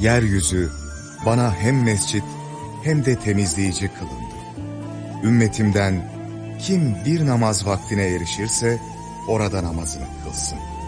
yeryüzü bana hem mescit hem de temizleyici kılındı. Ümmetimden kim bir namaz vaktine erişirse orada namazını kılsın.